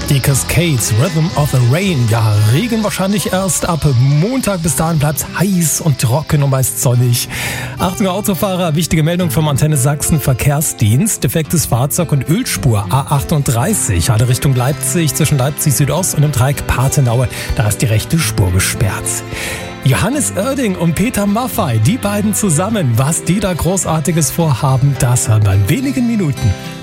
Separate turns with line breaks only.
Die Cascades, Rhythm of the Rain. Ja, Regen wahrscheinlich erst ab Montag. Bis dahin bleibt's heiß und trocken und meist sonnig. Achtung Autofahrer, wichtige Meldung vom Antenne Sachsen Verkehrsdienst. Defektes Fahrzeug und Ölspur A38. Alle Richtung Leipzig, zwischen Leipzig Südost und dem Dreieck Pathenaue. Da ist die rechte Spur gesperrt. Johannes Oerding und Peter Maffay, die beiden zusammen. Was die da Großartiges vorhaben, das hören wir in wenigen Minuten.